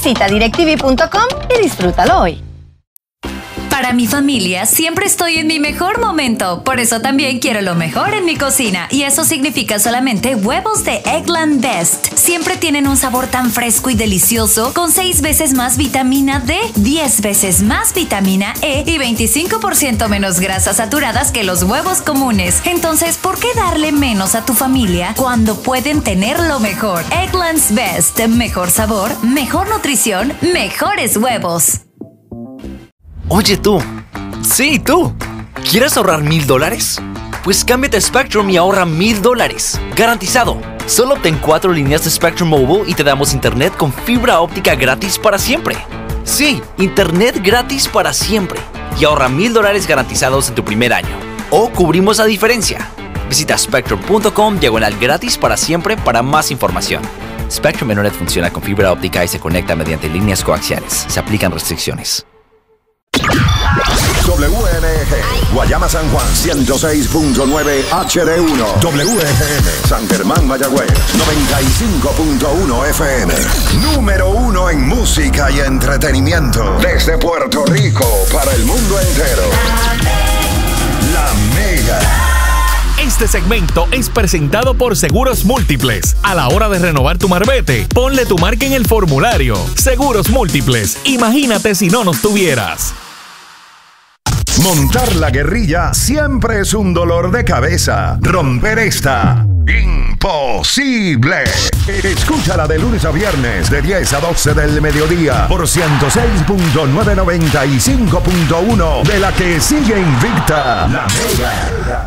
Visita directv.com y disfrútalo hoy. Para mi familia siempre estoy en mi mejor momento, por eso también quiero lo mejor en mi cocina, y eso significa solamente huevos de Eggland Best. Siempre tienen un sabor tan fresco y delicioso, con 6 veces más vitamina D, 10 veces más vitamina E y 25% menos grasas saturadas que los huevos comunes. Entonces, ¿por qué darle menos a tu familia cuando pueden tener lo mejor? Eggland's Best, mejor sabor, mejor nutrición, mejores huevos. Oye tú, sí tú, ¿quieres ahorrar $1,000? Pues cámbiate a Spectrum y ahorra $1,000, garantizado. Solo obtén 4 líneas de Spectrum Mobile y te damos internet con fibra óptica gratis para siempre. Sí, internet gratis para siempre. Y ahorra $1,000 garantizados en tu primer año. O cubrimos la diferencia. Visita spectrum.com/gratis para siempre para más información. Spectrum Internet funciona con fibra óptica y se conecta mediante líneas coaxiales. Se aplican restricciones. WNG, Guayama San Juan, 106.9 HD1. WFM, San Germán Mayagüez, 95.1 FM. Número 1 en música y entretenimiento. Desde Puerto Rico para el mundo entero. La Mega. Este segmento es presentado por Seguros Múltiples. A la hora de renovar tu marbete, ponle tu marca en el formulario. Seguros Múltiples. Imagínate si no nos tuvieras. Montar la guerrilla siempre es un dolor de cabeza. Romper esta, imposible. Escúchala de lunes a viernes de 10 a 12 del mediodía por 106.995.1 de la que sigue invicta. La Mega.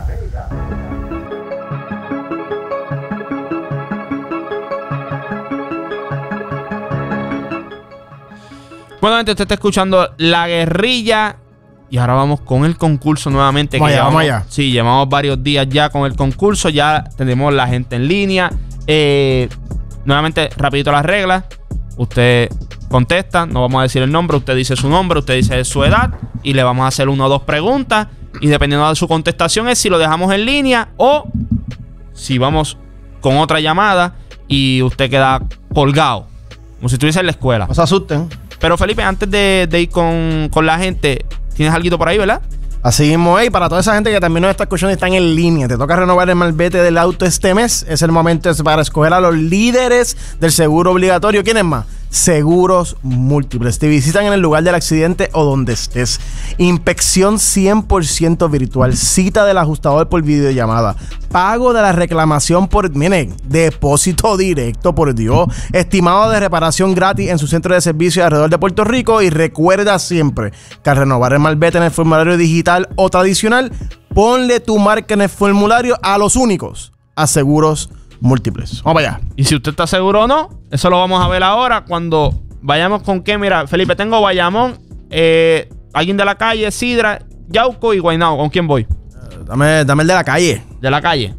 Bueno, gente, usted está escuchando La Guerrilla. Y ahora vamos con el concurso nuevamente. Vamos allá. Sí, llevamos varios días ya con el concurso. Ya tenemos la gente en línea. Nuevamente, rapidito las reglas. Usted contesta, no vamos a decir el nombre. Usted dice su nombre, usted dice su edad. Y le vamos a hacer 1 o 2 preguntas. Y dependiendo de su contestación es si lo dejamos en línea o si vamos con otra llamada y usted queda colgado. Como si estuviese en la escuela. No se asusten. Pero Felipe, antes de ir con la gente, ¿tienes algo por ahí, verdad? Así mismo, y para toda esa gente que también nos está escuchando y están en línea, te toca renovar el malvete del auto este mes. Es el momento para escoger a los líderes del seguro obligatorio. ¿Quiénes más? Seguros Múltiples. Te visitan en el lugar del accidente o donde estés. Inspección 100% virtual. Cita del ajustador por videollamada. Pago de la reclamación por, miren, depósito directo, por Dios. Estimado de reparación gratis en su centro de servicio alrededor de Puerto Rico. Y recuerda siempre que al renovar el malvete en el formulario digital o tradicional, ponle tu marca en el formulario a los únicos a Seguros Múltiples. Vamos para allá. Y si usted está seguro o no, eso lo vamos a ver ahora cuando vayamos con qué. Mira, Felipe, tengo Bayamón, alguien de la calle, Sidra, Yauco y Guaynabo. ¿Con quién voy? Dame el de la calle. De la calle.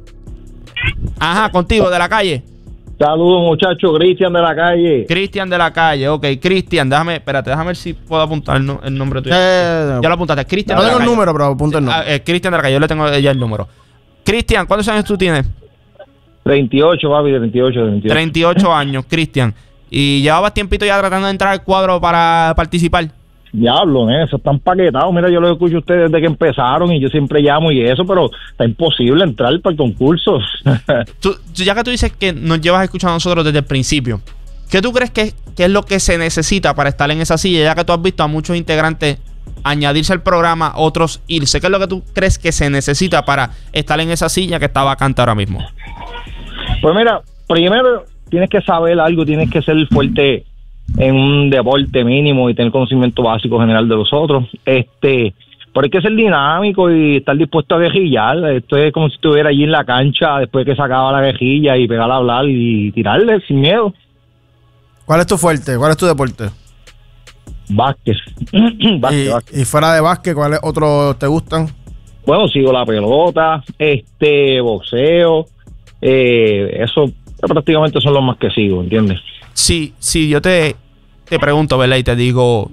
Ajá, contigo, de la calle. Saludos, muchachos. Cristian de la calle. Cristian de la calle, ok. Cristian, déjame ver si puedo apuntar el nombre tuyo. Ya lo apuntaste. Cristian no de la tengo calle. el número, pero apunta el nombre. Cristian de la calle, yo le tengo ya el número. Cristian, ¿cuántos años tú tienes? 38, papi, de 28. 38 años, Cristian. ¿Y llevabas tiempito ya tratando de entrar al cuadro para participar? Diablo, eso están paquetados. Mira, yo lo escucho a ustedes desde que empezaron y yo siempre llamo y eso, pero está imposible entrar para el concurso. Ya que tú dices que nos llevas escuchando a nosotros desde el principio, ¿qué tú crees que es lo que se necesita para estar en esa silla? Ya que tú has visto a muchos integrantes añadirse al programa, otros irse. ¿Qué es lo que tú crees que se necesita para estar en esa silla que está vacante ahora mismo? Pues mira, primero tienes que saber algo, tienes que ser fuerte en un deporte mínimo y tener conocimiento básico general de los otros. Pero hay que ser dinámico y estar dispuesto a guerrillar. Esto es como si estuviera allí en la cancha después que se acaba la guerrilla y pegar a hablar y tirarle sin miedo. ¿Cuál es tu fuerte? ¿Cuál es tu deporte? Básquet. Básquet. Y fuera de básquet, ¿cuáles otros te gustan? Bueno, sigo la pelota, boxeo, eso prácticamente son los más que sigo, ¿entiendes? Sí, yo te pregunto, ¿verdad? Y te digo,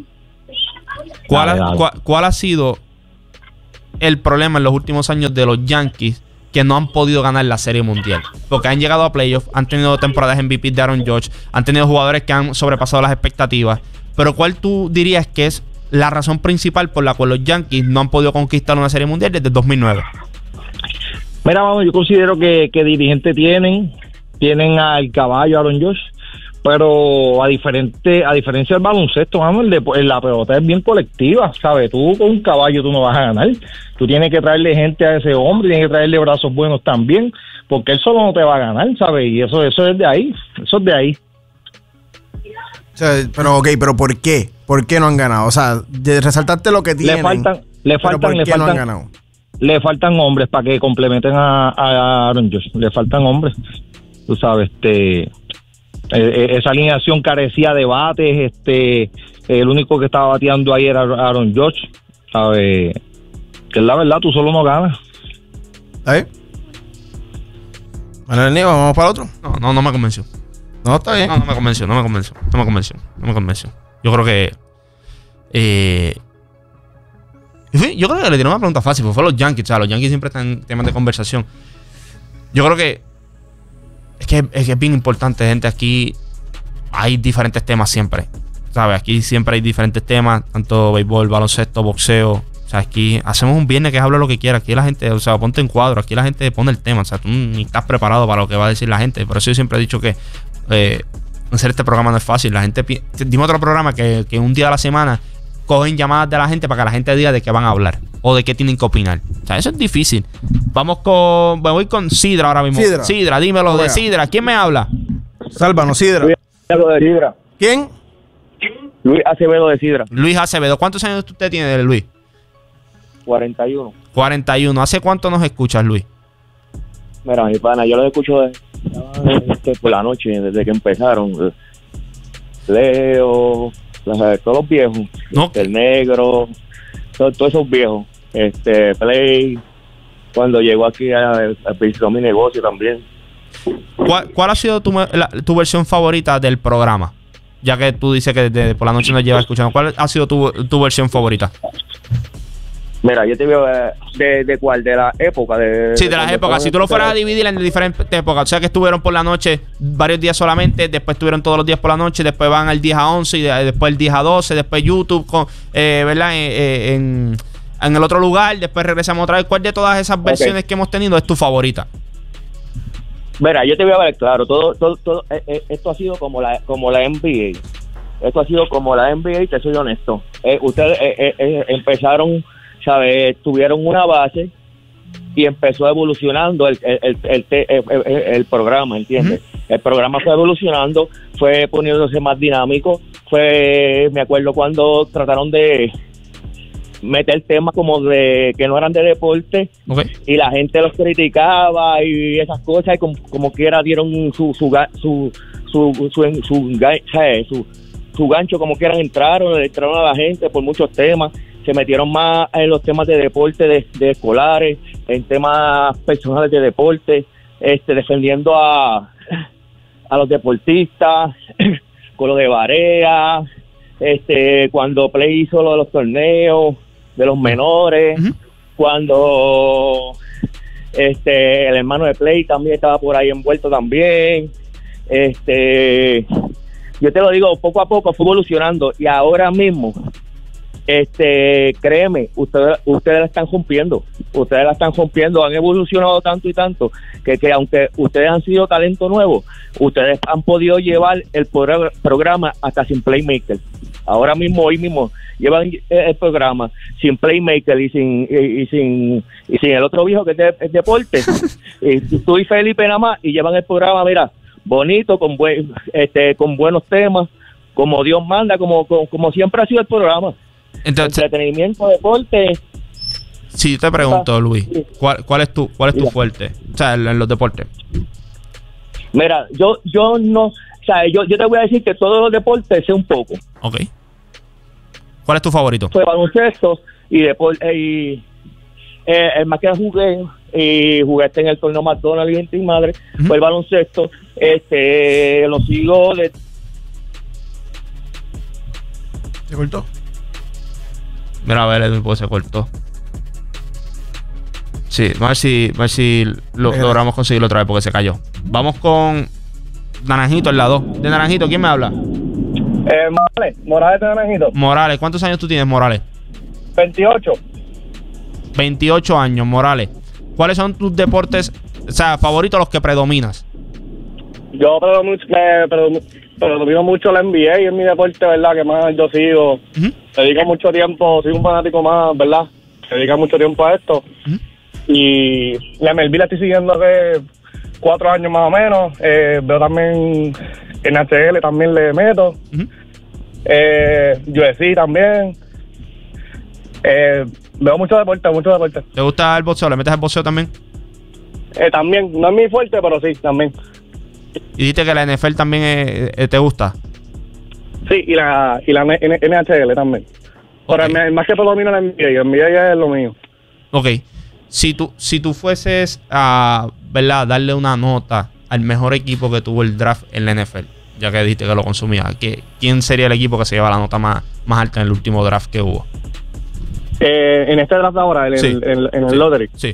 ¿cuál ha sido el problema en los últimos años de los Yankees? que no han podido ganar la Serie Mundial. Porque han llegado a playoffs, han tenido temporadas MVP de Aaron Judge, han tenido jugadores que han sobrepasado las expectativas. Pero ¿cuál tú dirías que es la razón principal por la cual los Yankees no han podido conquistar una Serie Mundial desde el 2009? Mira, vamos, yo considero que dirigentes tienen al caballo Aaron Judge, pero a diferencia del baloncesto, vamos, la pelota es bien colectiva, ¿sabes? Tú con un caballo tú no vas a ganar. Tú tienes que traerle gente a ese hombre, tienes que traerle brazos buenos también, porque él solo no te va a ganar, ¿sabes? Y eso es de ahí, eso es de ahí. O sea, pero ¿por qué? ¿Por qué no han ganado? O sea, resaltarte lo que tienen. Le faltan hombres para que complementen a Aaron Judge. Le faltan hombres. Tú sabes, esa alineación carecía de bates. El único que estaba bateando ahí era Aaron Judge. ¿Sabes? Que es la verdad, tú solo no ganas. ¿Ahí? Manuel Nieva, ¿vamos para el otro? No me convenció. No, está bien. No me convenció. Yo creo que... yo creo que le tiré una pregunta fácil, porque fue los Yankees. O sea, los Yankees siempre están en temas de conversación. Yo creo que es bien importante, gente. Aquí hay diferentes temas siempre, ¿sabes? Aquí siempre hay diferentes temas, tanto béisbol, baloncesto, boxeo. O sea, aquí hacemos un viernes que habla lo que quiera. Aquí la gente, o sea, ponte en cuadro. Aquí la gente pone el tema. O sea, tú ni estás preparado para lo que va a decir la gente. Por eso yo siempre he dicho que hacer este programa no es fácil. La gente... Dime otro programa que un día a la semana cogen llamadas de la gente para que la gente diga de qué van a hablar o de qué tienen que opinar. O sea, eso es difícil. Me voy con Sidra ahora mismo. Sidra, dímelo de Sidra. ¿Quién me habla? Sálvanos, Sidra. Luis Acevedo de Sidra. ¿Quién? Luis Acevedo de Sidra. Luis Acevedo. ¿Cuántos años usted tiene, Luis? 41. 41. ¿Hace cuánto nos escuchas, Luis? Mira, mi pana, yo los escucho por la noche, desde que empezaron. Leo, todos los viejos. Okay. El negro, todos esos viejos. Play, cuando llegó aquí a mi negocio también. ¿Cuál ha sido tu versión favorita del programa? Ya que tú dices que por la noche nos llevas escuchando. ¿Cuál ha sido tu versión favorita? Mira, yo te veo de cuál, de la época. Sí, de las épocas. Si tú lo fueras a dividir en diferentes épocas, o sea que estuvieron por la noche varios días solamente, después estuvieron todos los días por la noche, después van al 10 a 11 y después el 10 a 12, después YouTube, ¿verdad? En el otro lugar, después regresamos otra vez. ¿Cuál de todas esas versiones que hemos tenido es tu favorita? Mira, yo te voy a ver claro, todo esto ha sido como la NBA. Esto ha sido como la NBA, te soy honesto. Ustedes empezaron, ¿sabes? Tuvieron una base y empezó evolucionando el programa, ¿entiendes? El programa fue evolucionando, fue poniéndose más dinámico. Me acuerdo cuando trataron de meter temas como de que no eran de deporte, y la gente los criticaba y esas cosas, y como quiera dieron su gancho, como quieran entraron a la gente por muchos temas. Se metieron más en los temas de deporte de escolares, en temas personales de deporte, defendiendo a los deportistas, con lo de Barea, cuando Play hizo lo de los torneos de los menores, cuando el hermano de Play también estaba por ahí envuelto también. Yo te lo digo, poco a poco fue evolucionando, y ahora mismo créeme, ustedes la están rompiendo, han evolucionado tanto y tanto que aunque ustedes han sido talento nuevo, ustedes han podido llevar el programa hasta sin Playmaker. Ahora mismo, hoy mismo llevan el programa sin Playmaker y sin el otro viejo que es deporte. Tú y Felipe nada más, y llevan el programa, mira, bonito, con buenos temas, como Dios manda, como siempre ha sido el programa. Entonces, entretenimiento, deporte. Si yo te pregunto, Luis, ¿cuál es tu fuerte? O sea, en los deportes. Mira, yo no, o sea, yo te voy a decir que todos los deportes sé un poco. Ok. ¿Cuál es tu favorito? Fue baloncesto y deporte, y el más que jugué en el torneo McDonald's y en Team Madre, fue el baloncesto. Lo sigo de... ¿Se cortó? Mira, a ver, pues se cortó. Sí, vamos a ver si logramos conseguirlo otra vez porque se cayó. Vamos con Naranjito en la 2. De Naranjito, ¿quién me habla? Morales de Naranjito. Morales, ¿cuántos años tú tienes, Morales? 28. 28 años, Morales. ¿Cuáles son tus deportes, favoritos, los que predominas? Yo predomino mucho la NBA, es mi deporte, ¿verdad? Que más yo sigo. Dedico mucho tiempo, soy un fanático más, ¿verdad? Dedica mucho tiempo a esto. Y la MLB la estoy siguiendo hace 4 años más o menos. Veo también NHL, también le meto. UFC también. Veo mucho deporte. ¿Te gusta el boxeo? ¿Le metes el boxeo también? También, no es mi fuerte, pero sí, también. ¿Y dijiste que la NFL también te gusta? Sí, y la NHL también. Okay. Pero más que todo domino la NBA es lo mío. Ok. Si tú fueses a, ¿verdad?, darle una nota al mejor equipo que tuvo el draft en la NFL, ya que dijiste que lo consumía, ¿quién sería el equipo que se lleva la nota más alta en el último draft que hubo? En este draft ahora, en el lottery. Sí.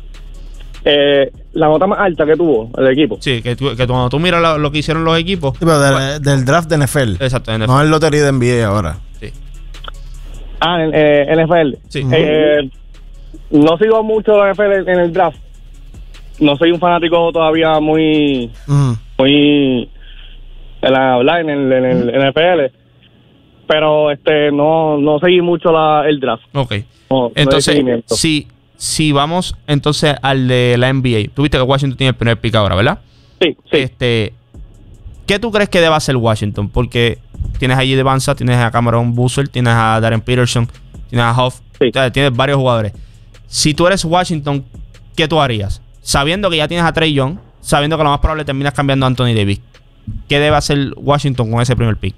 La nota más alta que tuvo el equipo. Sí, que cuando tú miras lo que hicieron los equipos. Sí, pero del draft de NFL. Exacto, NFL. No el lotería de NBA ahora. Sí. NFL. Sí. No sigo mucho la NFL en el draft. No soy un fanático todavía muy en el NFL. Pero no seguí mucho el draft. Ok. No, entonces, si vamos entonces al de la NBA. Tú viste que Washington tiene el primer pick ahora, ¿verdad? Sí. ¿Qué tú crees que debe hacer Washington? Porque tienes allí de Banza, tienes a Cameron Boozer, tienes a Darren Peterson, tienes a Huff, tienes varios jugadores. Si tú eres Washington, ¿qué tú harías? Sabiendo que ya tienes a Trae Young, sabiendo que lo más probable terminas cambiando a Anthony Davis, ¿qué debe hacer Washington con ese primer pick?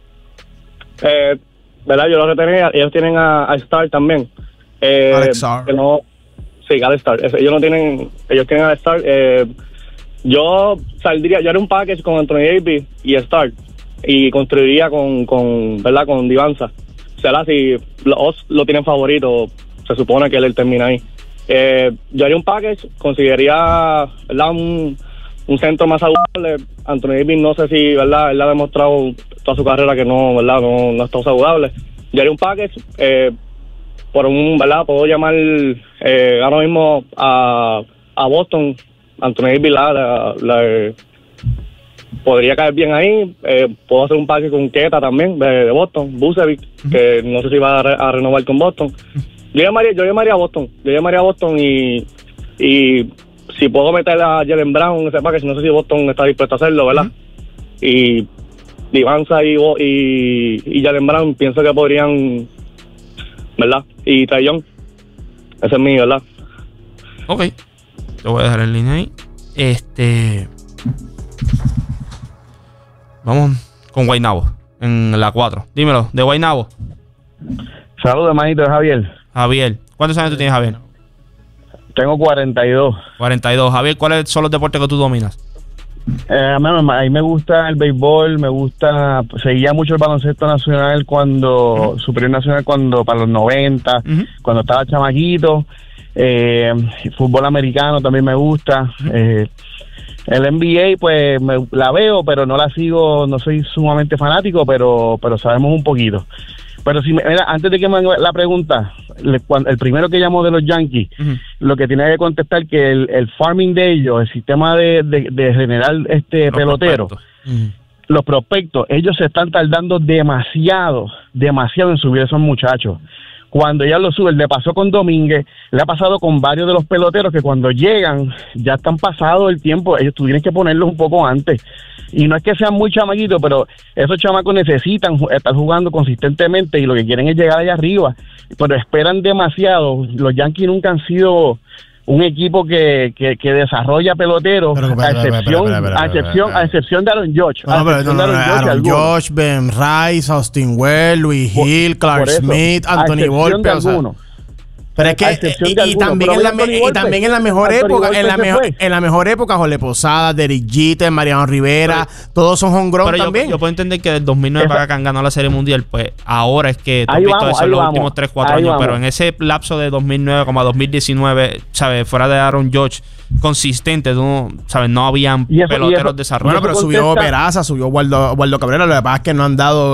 ¿Verdad? Yo lo retenía. Ellos tienen a Star también. Alex Sarr. Sí, Alex Sarr. Ellos tienen a Star. Yo haría un package con Anthony Davis y Star y construiría con Divanza. O sea, si los lo tienen favorito, se supone que él termina ahí. Yo haría un package, conseguiría, ¿verdad?, un centro más saludable. Anthony Davis, no sé si, ¿verdad?, él ha demostrado toda su carrera que no, ¿verdad?, no está saludable. Yo haría un package, ¿verdad?, puedo llamar ahora mismo a Boston. Anthony Davis podría caer bien ahí. Puedo hacer un package con Keta también de Boston, Vucevic, que no sé si va a renovar con Boston. Yo llamaría a Boston. Y si puedo meter a Jaylen Brown en ese package, no sé si Boston está dispuesto a hacerlo, ¿verdad? Y Divanza y Jaylen Brown pienso que podrían, ¿verdad? Y Trae Young. Ese es mío, ¿verdad? Ok. Te voy a dejar en línea ahí. Vamos con Guaynabo en la 4. Dímelo, de Guaynabo. Saludos, hermanito, Javier. ¿Cuántos años tú tienes, Javier? Tengo 42. 42. Javier, ¿cuáles son los deportes que tú dominas? A mí me gusta el béisbol, seguía mucho el baloncesto nacional superior nacional para los 90, cuando estaba chamaquito. Fútbol americano también me gusta. El NBA pues la veo, pero no la sigo, no soy sumamente fanático, pero sabemos un poquito. Pero mira, antes de que me haga la pregunta, el primero que llamó de los Yankees, lo que tiene que contestar que el farming de ellos, el sistema de generar pelotero, los prospectos, ellos se están tardando demasiado en subir esos muchachos. Cuando ya lo suben, le pasó con Domínguez, le ha pasado con varios de los peloteros que cuando llegan ya están pasado el tiempo, tú tienes que ponerlos un poco antes. Y no es que sean muy chamaquitos, pero esos chamacos necesitan estar jugando consistentemente y lo que quieren es llegar allá arriba, pero esperan demasiado. Los Yankees nunca han sido un equipo que desarrolla peloteros, a excepción de Aaron Judge. Aaron Judge, Ben Rice, Austin Wells, Luis Hill, Clark Smith, Anthony Volpe. Pero es que y también en la mejor época, en la mejor época, Jorge Posada, Derek Jeter, Mariano Rivera, todos son homegrown también. Yo puedo entender que del 2009 para acá han ganado la Serie Mundial, pues ahora es que tú has visto eso en los últimos 3-4 años, pero en ese lapso de 2009 como a 2019, ¿sabes? Fuera de Aaron Judge, consistente, ¿sabes? No habían peloteros desarrollados. Bueno, pero subió Peraza, subió Waldo Cabrera, lo que pasa es que no han dado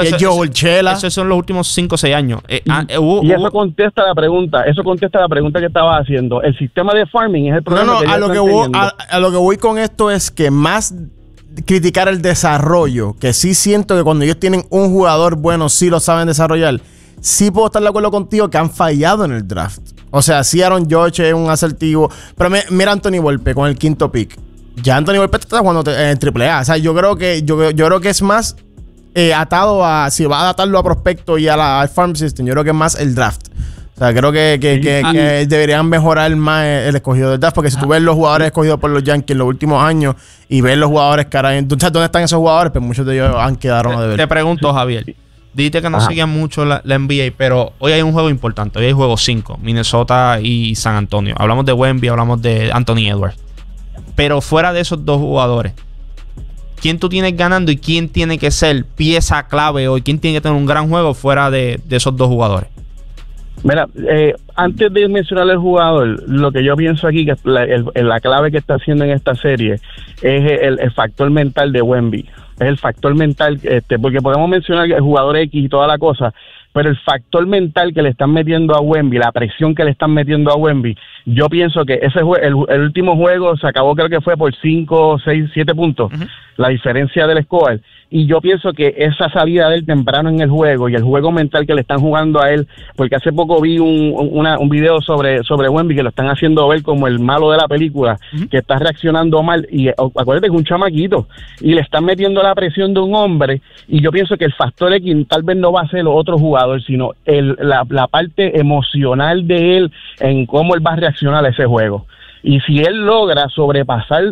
esos son los últimos 5 o 6 años. Eso contesta la pregunta, que estaba haciendo. El sistema de farming es el problema. A lo que voy con esto es que más criticar el desarrollo, que sí siento que cuando ellos tienen un jugador bueno, sí lo saben desarrollar. Sí puedo estar de acuerdo contigo que han fallado en el draft. O sea, sí Aaron Judge es un asertivo. Pero mira a Anthony Volpe con el 5º pick. Ya Anthony Volpe está jugando en AAA. O sea, yo creo que es más atado a... Si va a adaptarlo a prospecto y al farm system, yo creo que es más el draft. O sea, creo que deberían mejorar más el escogido del draft. Porque si tú ves los jugadores escogidos por los Yankees en los últimos años y ves los jugadores que ahora... Entonces, ¿dónde están esos jugadores? Pues muchos de ellos han quedado a deber. Te pregunto, Javier. Dijiste que no seguían mucho la NBA, pero hoy hay un juego importante. Hoy hay juego 5, Minnesota y San Antonio. Hablamos de Wemby, hablamos de Anthony Edwards. Pero fuera de esos dos jugadores, ¿quién tú tienes ganando y quién tiene que ser pieza clave hoy? ¿Quién tiene que tener un gran juego fuera de esos dos jugadores? Mira, antes de mencionar el jugador, lo que yo pienso aquí, que la clave que está haciendo en esta serie es el factor mental de Wemby. Es el factor mental, porque podemos mencionar el jugador X y toda la cosa, pero el factor mental que le están metiendo a Wemby, la presión que le están metiendo a Wemby, yo pienso que el último juego se acabó, creo que fue por 5, 6, 7 puntos, la diferencia del score, y yo pienso que esa salida de él temprano en el juego y el juego mental que le están jugando a él, porque hace poco vi un video sobre Wemby que lo están haciendo ver como el malo de la película, que está reaccionando mal, y acuérdate que es un chamaquito, y le están metiendo la presión de un hombre, y yo pienso que el factor X tal vez no va a ser otro jugador, sino la parte emocional de él en cómo él va a reaccionar a ese juego. Y si él logra sobrepasar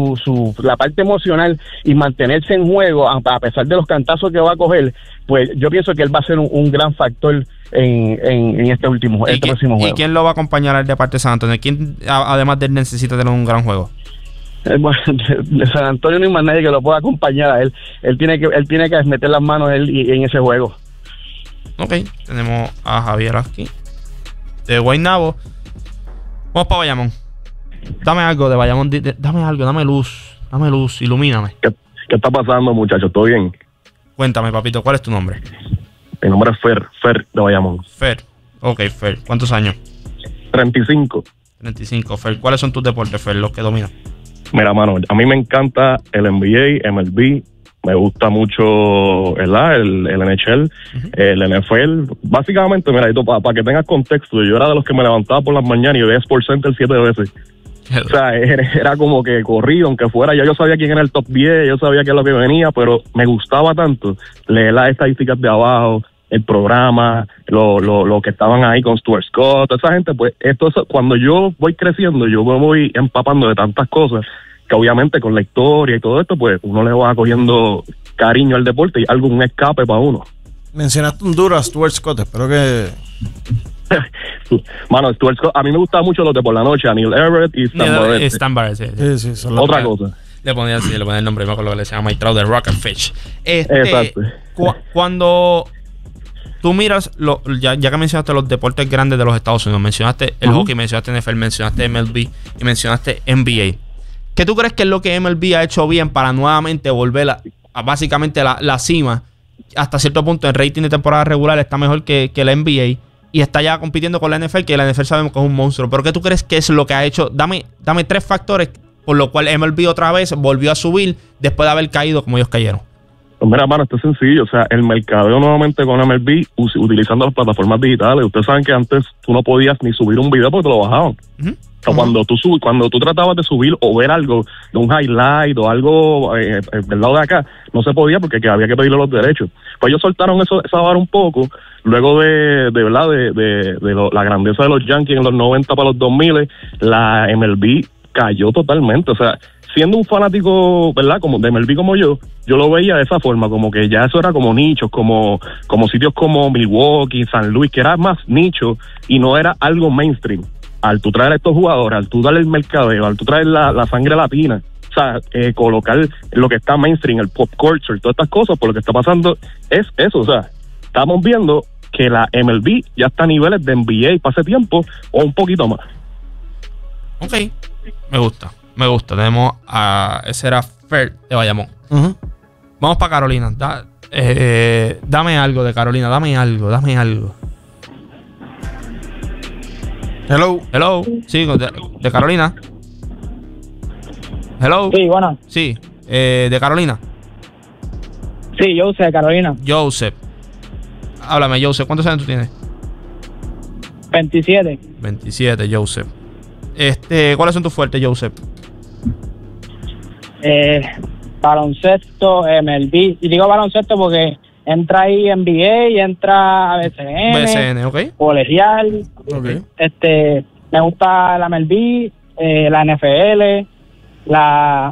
la parte emocional y mantenerse en juego, a pesar de los cantazos que va a coger, pues yo pienso que él va a ser un gran factor en este próximo juego. ¿Y quién lo va a acompañar de parte de San Antonio? ¿Quién, además de él, necesita tener un gran juego? Bueno, de San Antonio no hay más nadie que lo pueda acompañar a él. Él tiene que meter las manos en ese juego. Ok, tenemos a Javier aquí de Guaynabo. Vamos para Bayamón. Dame algo de Bayamón, dame luz, ilumíname. ¿Qué está pasando, muchachos? ¿Todo bien? Cuéntame, papito, ¿cuál es tu nombre? Mi nombre es Fer de Bayamón. Fer, Fer. ¿Cuántos años? 35. Fer. ¿Cuáles son tus deportes, Fer, los que dominas? Mira, mano, a mí me encanta el NBA, MLB, me gusta mucho el NHL, el NFL. Básicamente, mira, para que tengas contexto, yo era de los que me levantaba por las mañanas y veía SportsCenter 7 veces. O sea, era como que corrido, aunque fuera, yo sabía quién era el top 10, yo sabía qué es lo que venía, pero me gustaba tanto leer las estadísticas de abajo, el programa, lo que estaban ahí con Stuart Scott, toda esa gente. Pues cuando yo voy creciendo, yo me voy empapando de tantas cosas, que obviamente con la historia y todo esto, pues uno le va cogiendo cariño al deporte y un escape para uno. Mencionaste un duro a Stuart Scott, espero que... Mano, Stuart Scott, a mí me gustaban mucho los de por la noche, a Neil Everett y Stan Barrett. Sí, otra cosa. Le ponía el nombre, me acuerdo que le decía Mike Trout de Rocketfish. Exacto. Cuando tú miras, ya que mencionaste los deportes grandes de los Estados Unidos, mencionaste el hockey, mencionaste NFL, mencionaste MLB y mencionaste NBA. ¿Qué tú crees que es lo que MLB ha hecho bien para nuevamente volver a básicamente la cima? Hasta cierto punto, en rating de temporada regular está mejor que la NBA y está ya compitiendo con la NFL, que la NFL sabemos que es un monstruo. Pero ¿qué tú crees que es lo que ha hecho? Dame 3 factores por lo cual MLB otra vez volvió a subir después de haber caído como ellos cayeron. Pues mira, mano, esto es sencillo. O sea, el mercadeo nuevamente con MLB utilizando las plataformas digitales. Ustedes saben que antes tú no podías ni subir un video porque te lo bajaban. O sea, cuando tú tratabas de subir o ver algo de un highlight o algo del lado de acá, no se podía porque había que pedirle los derechos. Pues ellos soltaron esa vara un poco luego de la grandeza de los Yankees en los 90 para los 2000. La MLB cayó totalmente. O sea, siendo un fanático, ¿verdad? Como de MLB como yo lo veía de esa forma, como que ya eso era como nichos, como sitios como Milwaukee, San Luis, que era más nicho y no era algo mainstream. Al tú traer a estos jugadores, al tú darle el mercadeo, al tú traer la sangre latina, o sea, colocar lo que está mainstream, el pop culture, todas estas cosas, por lo que está pasando es eso, o sea, estamos viendo que la MLB ya está a niveles de NBA para ese tiempo o un poquito más. Ok, me gusta. Tenemos a... Ese era Fer de Bayamón. Vamos para Carolina. Dame algo de Carolina, dame algo. Hello. Sí, de Carolina. Hello. Sí, bueno. Sí, de Carolina. Sí, Joseph, de Carolina. Joseph. Háblame, Joseph. ¿Cuántos años tú tienes? 27. 27, Joseph. ¿Cuáles son tus fuertes, Joseph? Baloncesto, MLB. Y digo baloncesto porque entra ahí NBA, entra BCN, ok. colegial. Okay. Me gusta la MLB, la NFL, la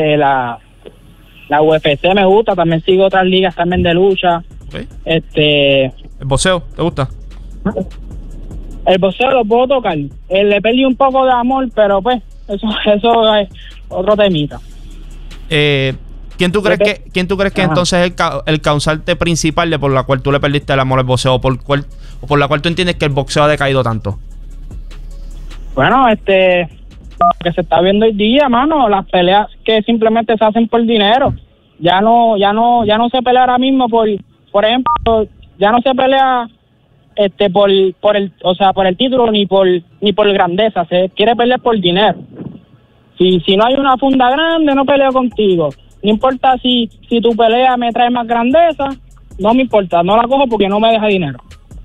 UFC me gusta. También sigo otras ligas también de lucha. Okay. ¿El boxeo te gusta? El boxeo lo puedo tocar. Le perdí un poco de amor, pero pues eso es otro temita. ¿Quién tú crees que entonces es el causante principal de por la cual tú le perdiste el amor al boxeo o por la cual tú entiendes que el boxeo ha decaído tanto? Bueno, lo que se está viendo hoy día, mano, las peleas que simplemente se hacen por dinero. Ya no se pelea ahora mismo por ejemplo, ya no se pelea por el título ni por grandeza, se quiere pelear por dinero. Si no hay una funda grande, no peleo contigo. No importa si tu pelea me trae más grandeza, no me importa, no la cojo porque no me deja dinero.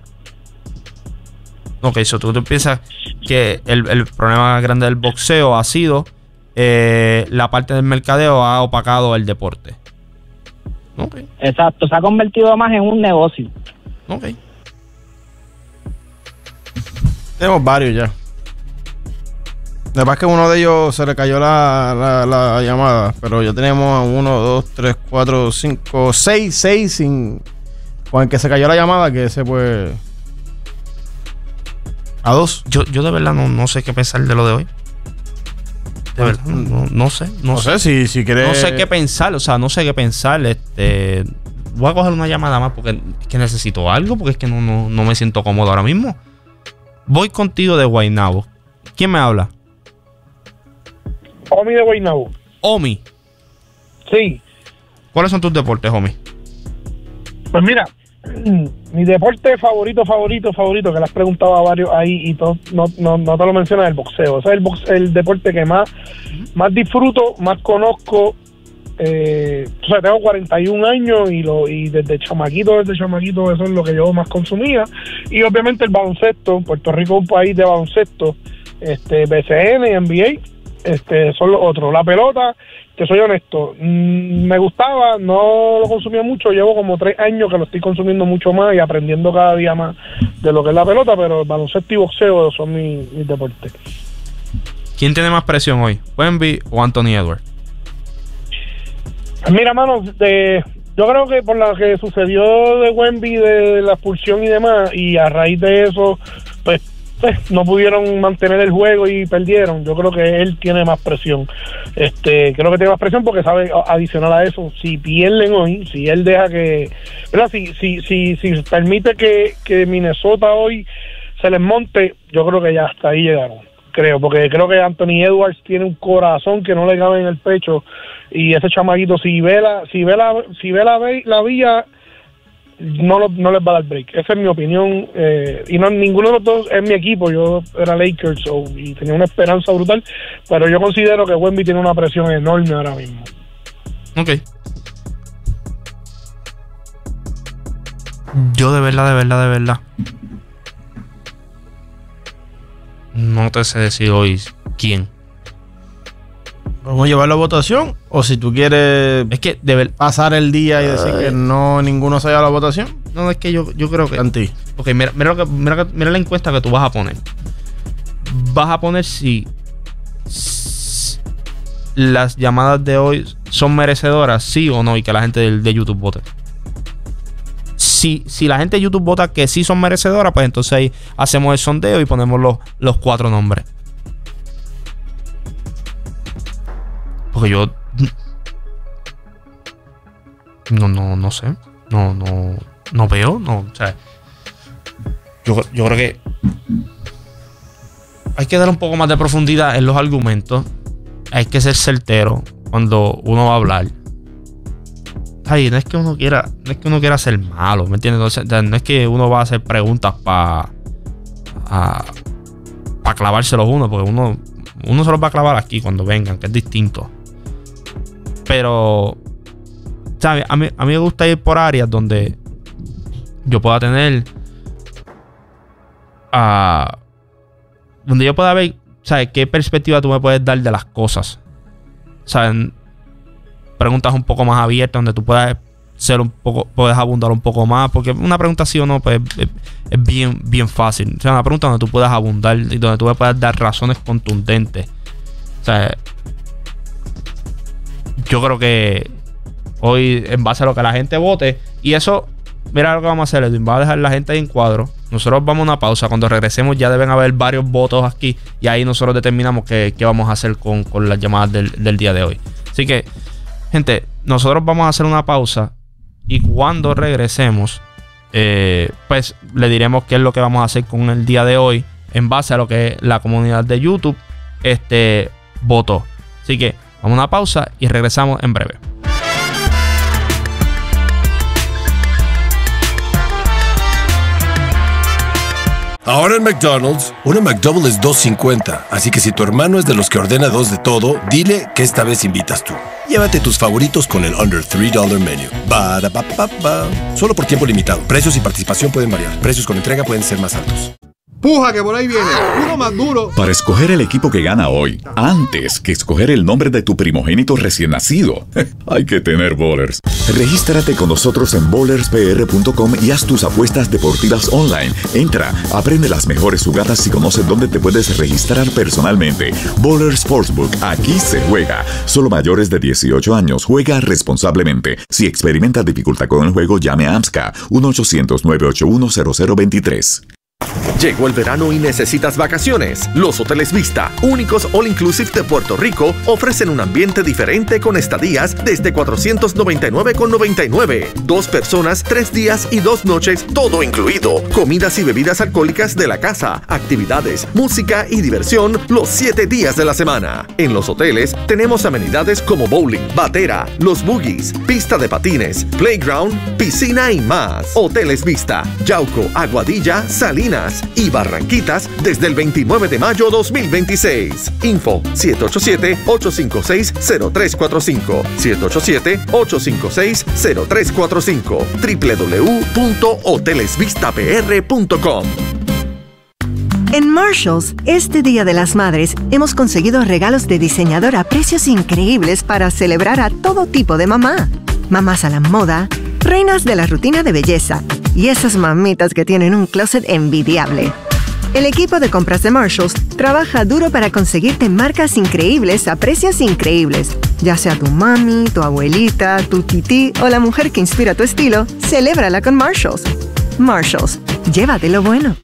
Ok, eso tú piensas que el problema grande del boxeo ha sido la parte del mercadeo ha opacado el deporte. Okay. Exacto, se ha convertido más en un negocio. Ok. Tenemos varios ya. Además que uno de ellos se le cayó la llamada, pero ya tenemos 1, 2, 3, 4, 5, 6 con el que se cayó la llamada, que ese pues a 2. Yo de verdad no sé qué pensar de lo de hoy. De verdad, no sé. No sé si quieres. No sé qué pensar, no sé qué pensar. Voy a coger una llamada más porque es que necesito algo, porque es que no me siento cómodo ahora mismo. Voy contigo de Guaynabo. ¿Quién me habla? Omi de Guaynabo. Omi. Sí. ¿Cuáles son tus deportes, Omi? Pues mira, mi deporte favorito, que le has preguntado a varios ahí y no te lo mencionas, el boxeo. O sea, el deporte que más disfruto, más conozco. O sea, tengo 41 años y desde chamaquito eso es lo que yo más consumía. Y obviamente el baloncesto, Puerto Rico es un país de baloncesto, BCN, NBA, son los otros. La pelota, te soy honesto, me gustaba, no lo consumía mucho, llevo como 3 años que lo estoy consumiendo mucho más y aprendiendo cada día más de lo que es la pelota, pero el baloncesto y boxeo son mis deportes. ¿Quién tiene más presión hoy? ¿Wemby o Anthony Edwards? Mira, mano, yo creo que por lo que sucedió de Wemby, de la expulsión y demás, y a raíz de eso, pues no pudieron mantener el juego y perdieron. Yo creo que él tiene más presión. Creo que tiene más presión porque sabe, adicional a eso, si pierden hoy, si él deja que, ¿verdad? Si permite que Minnesota hoy se les monte, yo creo que ya hasta ahí llegaron. Porque creo que Anthony Edwards tiene un corazón que no le cabe en el pecho, y ese chamaquito si ve la vía no les va a dar break. Esa es mi opinión, y ninguno de los dos es mi equipo. Yo era Lakers y tenía una esperanza brutal, pero yo considero que Wemby tiene una presión enorme ahora mismo. Ok. Yo de verdad no te sé decir hoy quién. ¿Vamos a llevarlo a votación? O si tú quieres pasar el día y decir que no, ninguno se lleva a la votación. No, es que yo creo que... Anti. Ok, mira la encuesta que tú vas a poner. Vas a poner si las llamadas de hoy son merecedoras, sí o no, y que la gente de YouTube vote. Si la gente de YouTube vota que sí son merecedoras, pues entonces ahí hacemos el sondeo y ponemos los 4 nombres. Porque yo no sé. No veo. O sea, yo creo que hay que dar un poco más de profundidad en los argumentos. Hay que ser certero cuando uno va a hablar. Ay, no es que uno quiera ser malo, ¿me entiendes? No es que uno va a hacer preguntas para clavárselos uno, porque uno se los va a clavar aquí cuando vengan, que es distinto. Pero, ¿sabes? A mí me gusta ir por áreas donde yo pueda tener, donde yo pueda ver, ¿sabes? ¿Qué perspectiva tú me puedes dar de las cosas? ¿Sabes? Preguntas un poco más abiertas donde tú puedas puedes abundar un poco más, porque una pregunta sí o no pues, es bien fácil. O sea, una pregunta donde tú puedas abundar y donde tú me puedas dar razones contundentes. O sea, yo creo que hoy, en base a lo que la gente vote, y eso, mira lo que vamos a hacer, Edwin, va a dejar la gente ahí en cuadro. Nosotros vamos a una pausa. Cuando regresemos ya deben haber varios votos aquí, y ahí nosotros determinamos qué vamos a hacer con las llamadas del día de hoy. Así que, gente, nosotros vamos a hacer una pausa, y cuando regresemos, pues le diremos qué es lo que vamos a hacer con el día de hoy en base a lo que la comunidad de YouTube votó. Así que vamos a una pausa y regresamos en breve. Ahora en McDonald's, una McDouble es $2.50. Así que si tu hermano es de los que ordena 2 de todo, dile que esta vez invitas tú. Llévate tus favoritos con el Under $3 Menu. Ba-da-ba-ba-ba. Solo por tiempo limitado. Precios y participación pueden variar. Precios con entrega pueden ser más altos. ¡Puja, que por ahí viene! ¡Uno más duro! Para escoger el equipo que gana hoy, antes que escoger el nombre de tu primogénito recién nacido, hay que tener Bowlers. Regístrate con nosotros en bowlerspr.com y haz tus apuestas deportivas online. Entra, aprende las mejores jugadas y conoce dónde te puedes registrar personalmente. Bowler Sportsbook, aquí se juega. Solo mayores de 18 años, juega responsablemente. Si experimenta dificultad con el juego, llame a AMSCA 1-800-981-0023. Llegó el verano y necesitas vacaciones. Los Hoteles Vista, únicos all inclusive de Puerto Rico, ofrecen un ambiente diferente con estadías desde $499,99. 2 personas, 3 días y 2 noches, todo incluido. Comidas y bebidas alcohólicas de la casa, actividades, música y diversión los 7 días de la semana. En los hoteles tenemos amenidades como bowling, batera, los boogies, pista de patines, playground, piscina y más. Hoteles Vista, Yauco, Aguadilla, Salinas y Barranquitas desde el 29 de mayo 2026. Info 787-856-0345. 787-856-0345. www.hotelesvistapr.com. En Marshalls, este Día de las Madres, hemos conseguido regalos de diseñador a precios increíbles para celebrar a todo tipo de mamá. Mamás a la moda, reinas de la rutina de belleza y esas mamitas que tienen un closet envidiable. El equipo de compras de Marshalls trabaja duro para conseguirte marcas increíbles a precios increíbles. Ya sea tu mami, tu abuelita, tu tití o la mujer que inspira tu estilo, celébrala con Marshalls. Marshalls, llévate lo bueno.